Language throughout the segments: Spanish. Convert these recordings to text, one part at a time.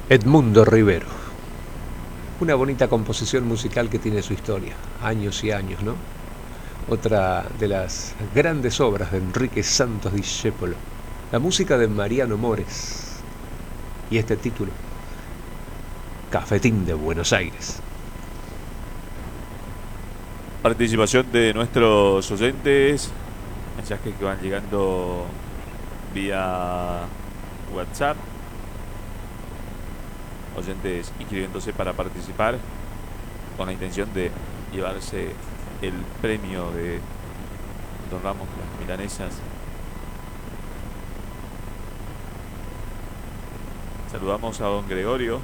Edmundo Rivero. Una bonita composición musical que tiene su historia, años y años, ¿no? Otra de las grandes obras de Enrique Santos Discépolo. La música de Mariano Mores. Y este título, Cafetín de Buenos Aires. Participación de nuestros oyentes, mensajes que van llegando vía WhatsApp, oyentes inscribiéndose para participar con la intención de llevarse el premio de Don Ramos, las milanesas. Saludamos a don Gregorio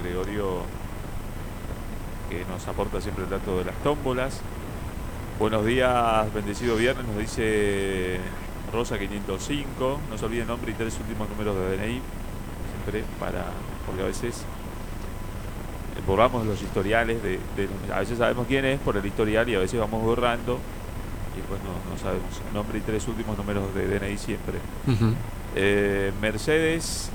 que nos aporta siempre el dato de las tómbolas. Buenos días, bendecido viernes, nos dice Rosa 505. No se olviden nombre y 3 últimos números de DNI, siempre porque a veces borramos los historiales a veces sabemos quién es por el historial y a veces vamos borrando y pues no sabemos nombre y 3 últimos números de DNI siempre. Mercedes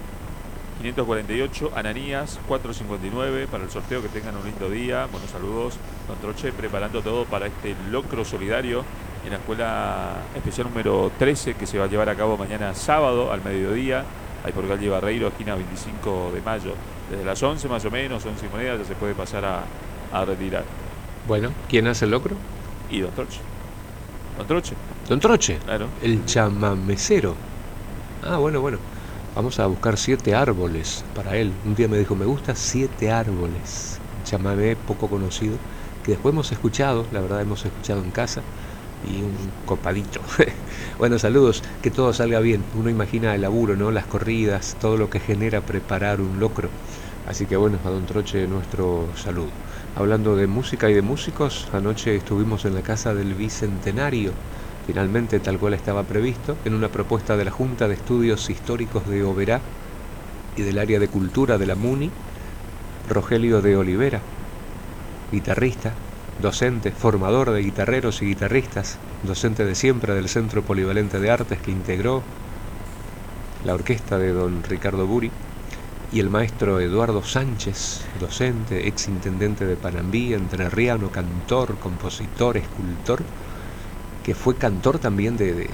548, Ananías 459 para el sorteo. Que tengan un lindo día. Buenos saludos. Don Troche preparando todo para este locro solidario en la escuela especial número 13 que se va a llevar a cabo mañana sábado al mediodía, ahí por calle Barreiro, esquina 25 de mayo. Desde las 11 más o menos, 11 y media, ya se puede pasar a retirar. Bueno, ¿quién hace el locro? Y Don Troche. Don Troche. Don Troche, Claro. el chamamecero. Ah, bueno. Vamos a buscar 7 árboles para él. Un día me dijo, me gusta 7 árboles. Chamamé poco conocido, que después hemos escuchado, la verdad hemos escuchado en casa, y un copadito. Bueno, saludos, que todo salga bien. Uno imagina el laburo, ¿no? Las corridas, todo lo que genera preparar un locro. Así que bueno, a Don Troche nuestro saludo. Hablando de música y de músicos, anoche estuvimos en la casa del Bicentenario, finalmente tal cual estaba previsto, en una propuesta de la Junta de Estudios Históricos de Oberá y del área de cultura de la MUNI, Rogelio de Olivera, guitarrista, docente, formador de guitarreros y guitarristas, docente de siempre del Centro Polivalente de Artes que integró la orquesta de don Ricardo Buri, y el maestro Eduardo Sánchez, docente, ex intendente de Panambí, entrerriano, cantor, compositor, escultor, que fue cantor también de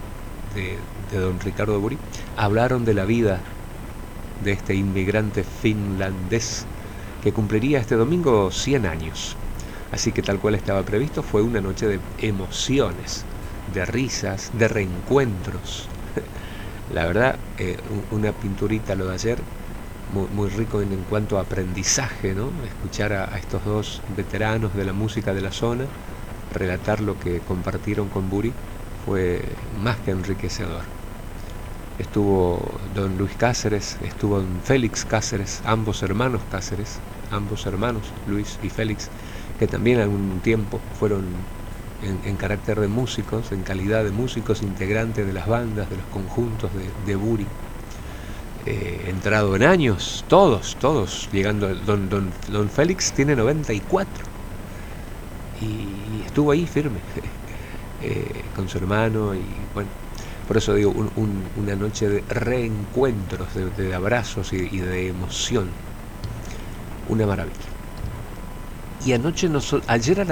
don Ricardo Buri. Hablaron de la vida de este inmigrante finlandés que cumpliría este domingo 100 años. Así que tal cual estaba previsto, fue una noche de emociones, de risas, de reencuentros. La verdad, una pinturita lo de ayer, muy rico en cuanto a aprendizaje, ¿no? Escuchar a estos dos veteranos de la música de la zona relatar lo que compartieron con Buri fue más que enriquecedor. Estuvo don Luis Cáceres, estuvo don Félix Cáceres, ambos hermanos, Luis y Félix, que también algún tiempo fueron en carácter de músicos, en calidad de músicos integrantes de las bandas, de los conjuntos de Buri. Entrado en años, todos, llegando. Don Félix tiene 94 y estuvo ahí firme con su hermano, y bueno, por eso digo, una noche de reencuentros, de abrazos y de emoción, una maravilla. Y ayer a